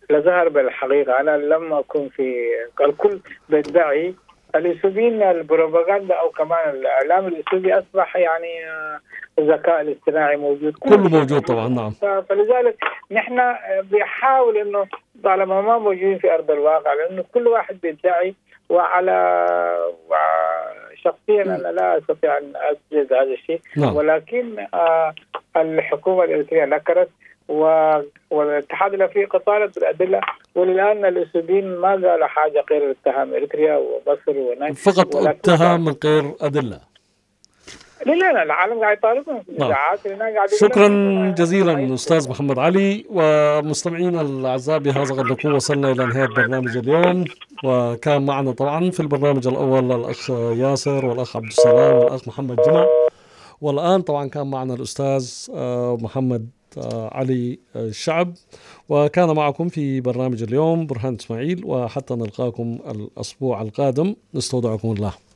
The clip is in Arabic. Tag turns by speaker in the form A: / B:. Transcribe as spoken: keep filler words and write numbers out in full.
A: لظهر بالحقيقة. أنا لم أكن في الكل بيدعي الإثيوبيين البروباغندا أو كمان الإعلام الإثيوبي أصبح يعني الذكاء الاصطناعي موجود،
B: كله موجود طبعا. نعم.
A: فلذلك نحن بنحاول إنه طالما ما موجودين في أرض الواقع، لأنه كل واحد بيدعي، وعلى شخصيا أنا لا أستطيع أن أجد هذا الشيء.
B: نعم.
A: ولكن آه الحكومة الإريترية نكرت والاتحاد الافريقي طالب بالادله، وللان الاثيوبيين ما قالوا حاجه غير اتهام اريتريا ومصر ونجد
B: فقط اتهام من غير ادله.
A: لا لا العالم قاعد يطالبهم.
B: نعم. شكرا جزيلا استاذ محمد علي. ومستمعينا الاعزاء، بهذا قد نكون وصلنا الى نهايه برنامج اليوم. وكان معنا طبعا في البرنامج الاول الاخ ياسر والاخ عبد السلام والاخ محمد جمع، والان طبعا كان معنا الاستاذ محمد علي الشعب، وكان معكم في برنامج اليوم برهان إسماعيل. وحتى نلقاكم الأسبوع القادم نستودعكم الله.